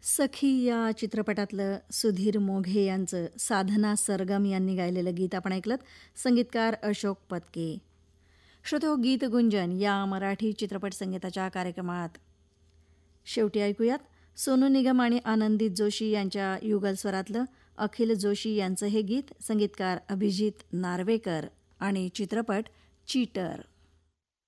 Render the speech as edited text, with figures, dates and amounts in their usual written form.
सखी या चित्रपटातलं सुधीर मोघे यांचं साधना सरगम यांनी गायलेलं गीत आपण ऐकलं. संगीतकार अशोक पत्के. श्रोतो, गीत गुंजन या मराठी चित्रपट संगीताच्या कार्यक्रमात शेवटी ऐकूयात सोनू निगम आणि आनंदित जोशी यांच्या युगल स्वरातलं अखिल जोशी यांचं हे गीत. संगीतकार अभिजित नार्वेकर आणि चित्रपट चीटर.